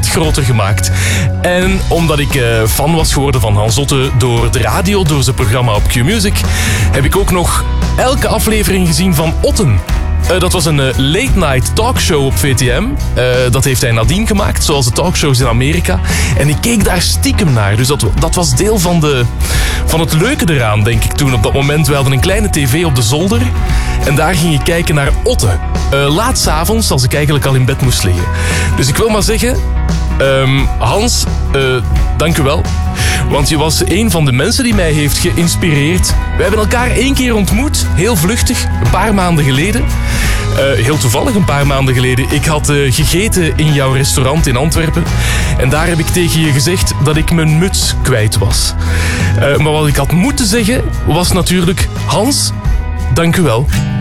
wat groter gemaakt. En omdat ik fan was geworden van Hans Otte door de radio, door zijn programma op Q-Music, heb ik ook nog elke aflevering gezien van Otten. Dat was een late-night talkshow op VTM. Dat heeft hij nadien gemaakt, zoals de talkshows in Amerika. En ik keek daar stiekem naar. Dus dat was deel van het leuke eraan, denk ik toen. Op dat moment, we hadden een kleine tv op de zolder. En daar ging ik kijken naar Otte. Laat 's avonds, als ik eigenlijk al in bed moest liggen. Dus ik wil maar zeggen, Hans, dank u wel. Want je was een van de mensen die mij heeft geïnspireerd. We hebben elkaar 1 keer ontmoet, heel vluchtig, een paar maanden geleden. Heel toevallig een paar maanden geleden. Ik had gegeten in jouw restaurant in Antwerpen. En daar heb ik tegen je gezegd dat ik mijn muts kwijt was. Maar wat ik had moeten zeggen was natuurlijk, Hans, dank u wel.